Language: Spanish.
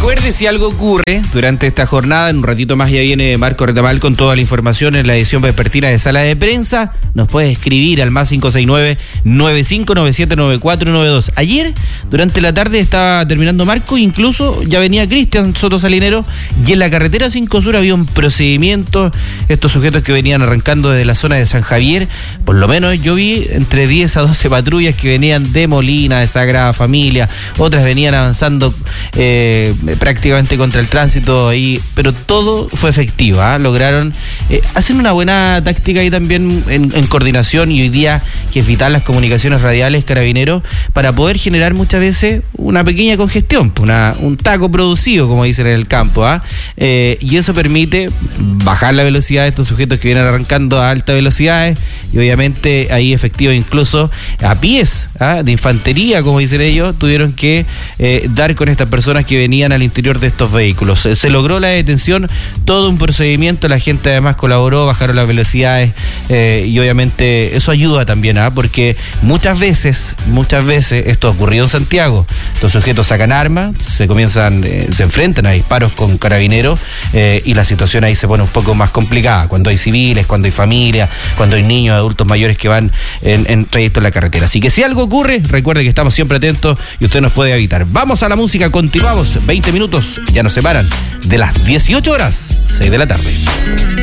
Recuerde, si algo ocurre durante esta jornada, en un ratito más ya viene Marco Retamal con toda la información en la edición vespertina de Sala de Prensa. Nos puede escribir al más 569-9597-9492. Ayer, durante la tarde, estaba terminando Marco, incluso ya venía Cristian Soto Salinero, y en la carretera 5 Sur había un procedimiento. Estos sujetos que venían arrancando desde la zona de San Javier, por lo menos yo vi entre 10 a 12 patrullas que venían de Molina, de Sagrada Familia, otras venían avanzando prácticamente contra el tránsito ahí, pero todo fue efectivo, ¿eh? Lograron hacer una buena táctica ahí también en coordinación, y hoy día que es vital las comunicaciones radiales, Carabineros, para poder generar muchas veces una pequeña congestión, un taco producido, como dicen en el campo, y eso permite bajar la velocidad de estos sujetos que vienen arrancando a altas velocidades, y obviamente ahí efectivos incluso a pies, de infantería, como dicen ellos, tuvieron que dar con estas personas que venían al interior de estos vehículos. Se logró la detención, todo un procedimiento, la gente además colaboró, bajaron las velocidades, y obviamente eso ayuda también, porque muchas veces esto ha ocurrido en Santiago. Los sujetos sacan armas, se enfrentan a disparos con Carabineros, y la situación ahí se pone un poco más complicada cuando hay civiles, cuando hay familia, cuando hay niños, adultos mayores que van en trayecto en la carretera. Así que si algo ocurre, recuerde que estamos siempre atentos y usted nos puede evitar. Vamos a la música, continuamos. 20 minutos ya nos separan de las 18 horas, 6 de la tarde.